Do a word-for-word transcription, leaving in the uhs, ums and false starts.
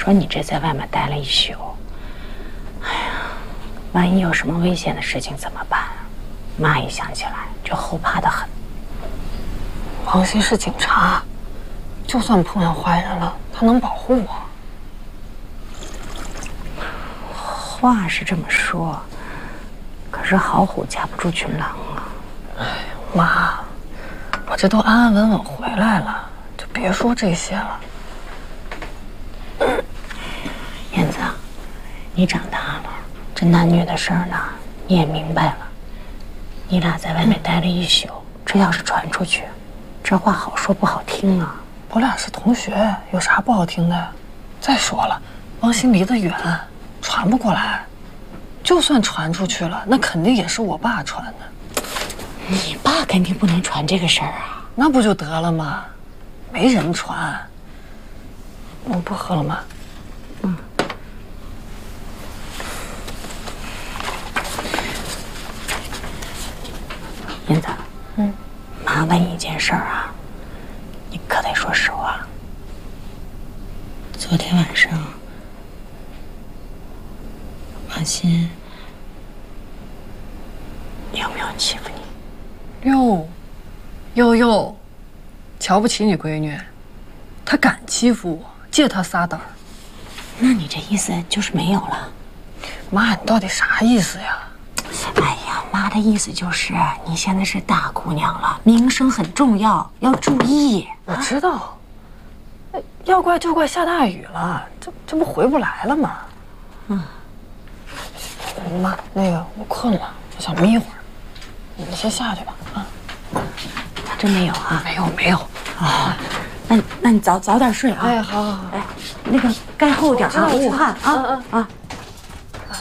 说你这在外面待了一宿，哎呀，万一有什么危险的事情怎么办啊？妈一想起来就后怕得很。 王鑫是警察，就算碰上坏人了，他能保护我。 话是这么说，可是好虎架不住群狼啊。 哎，妈，我这都安安稳稳回来了，就别说这些了。 燕子，你长大了，这男女的事儿呢，你也明白了。你俩在外面待了一宿，这要是传出去，这话好说不好听啊。 我俩是同学，有啥不好听的呀？再说了，王鑫离得远，传不过来。就算传出去了，那肯定也是我爸传的。 你爸肯定不能传这个事儿啊。 那不就得了吗？没人传。我不喝了吗？ 嗯。燕子，嗯，妈问你一件事儿啊，你可得说实话。昨天晚上，王鑫有没有欺负你？ 哟，哟哟，瞧不起你闺女，她敢欺负我，借她撒胆儿。 那你这意思就是没有了？ 妈，你到底啥意思呀？ 哎呀，妈的意思就是你现在是大姑娘了，名声很重要，要注意。 我知道，要怪就怪下大雨了，这这不回不来了吗？嗯。妈，那个我困了，我想眯会儿，你先下去吧。啊。 真没有啊？ 没有没有啊。那那你早早点睡啊。 哎，好好好。 哎，那个盖厚点啊，捂汗啊啊。